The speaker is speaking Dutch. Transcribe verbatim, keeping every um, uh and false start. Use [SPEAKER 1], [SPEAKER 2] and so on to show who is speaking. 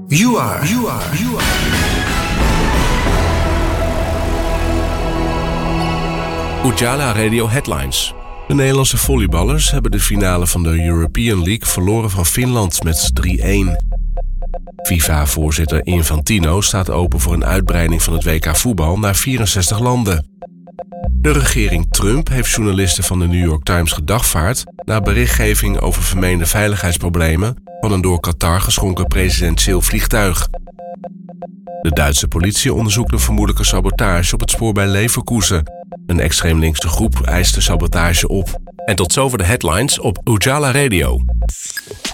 [SPEAKER 1] You are, you are, you are.
[SPEAKER 2] Ujala Radio Headlines. De Nederlandse volleyballers hebben de finale van de European League verloren van Finland met drie-een. FIFA-voorzitter Infantino staat open voor een uitbreiding van het W K voetbal naar vierenzestig landen. De regering Trump heeft journalisten van de New York Times gedagvaard na berichtgeving over vermeende veiligheidsproblemen van een door Qatar geschonken presidentieel vliegtuig. De Duitse politie onderzoekt een vermoedelijke sabotage op het spoor bij Leverkusen. Een extreem linkse groep eist de sabotage op. En tot zover de headlines op Ujala Radio.